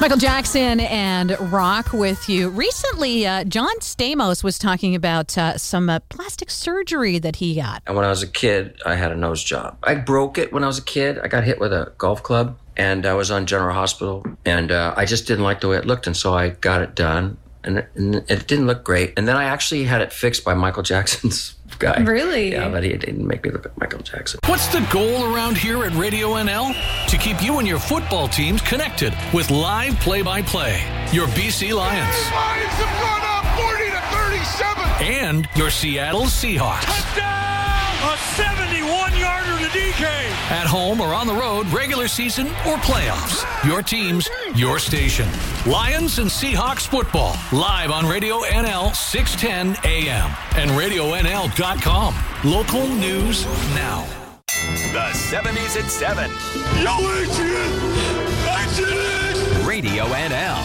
Michael Jackson and Rock with you. Recently, John Stamos was talking about some plastic surgery that he got. And when I was a kid, I had a nose job. I broke it when I was a kid. I got hit with a golf club, and I was on General Hospital, and I just didn't like the way it looked, and so I got it done, and it didn't look great. And then I actually had it fixed by Michael Jackson's guy. Really? Yeah, but he didn't make me look like Michael Jackson. What's the goal around here at Radio NL? To keep you and your football teams connected with live play-by-play. Your BC Lions. Lions have gone up 40-37. And your Seattle Seahawks. Touchdown! A 71-yarder to DK. At home or on the road, regular season or playoffs. Your teams, your station. Lions and Seahawks football. Live on Radio NL 610 AM and RadioNL.com. Local news now. The 70s at 7. Yo, Adrian! Radio NL.